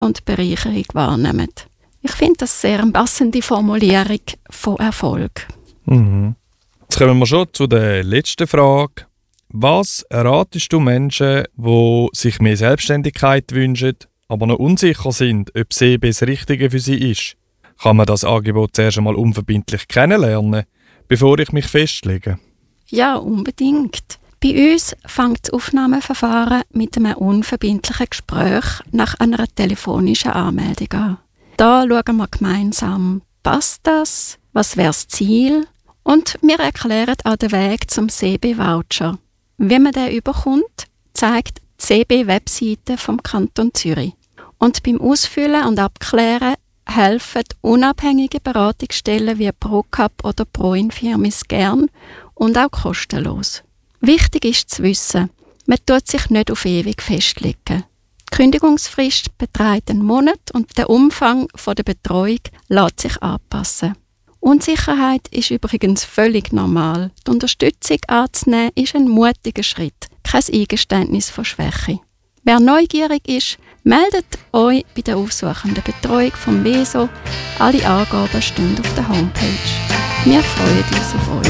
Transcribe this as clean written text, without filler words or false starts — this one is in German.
und Bereicherung wahrnehmen. Ich finde das sehr eine passende Formulierung von Erfolg. Mhm. Jetzt kommen wir schon zu der letzten Frage. Was ratest du Menschen, die sich mehr Selbstständigkeit wünschen, aber noch unsicher sind, ob CB das Richtige für sie ist? Kann man das Angebot zuerst einmal unverbindlich kennenlernen, bevor ich mich festlege? Ja, unbedingt. Bei uns fängt das Aufnahmeverfahren mit einem unverbindlichen Gespräch nach einer telefonischen Anmeldung an. Da schauen wir gemeinsam, passt das? Was wäre das Ziel? Und wir erklären auch den Weg zum CB-Voucher. Wie man den überkommt, zeigt die CB-Webseite vom Kanton Zürich. Und beim Ausfüllen und Abklären helfen unabhängige Beratungsstellen wie ProCap oder ProInfirmis gern und auch kostenlos. Wichtig ist zu wissen, man tut sich nicht auf ewig festlegen. Die Kündigungsfrist beträgt einen Monat und der Umfang der Betreuung lässt sich anpassen. Unsicherheit ist übrigens völlig normal. Die Unterstützung anzunehmen ist ein mutiger Schritt, kein Eingeständnis von Schwäche. Wer neugierig ist, meldet euch bei der aufsuchenden Betreuung vom WESO. Alle Angaben stehen auf der Homepage. Wir freuen uns auf euch.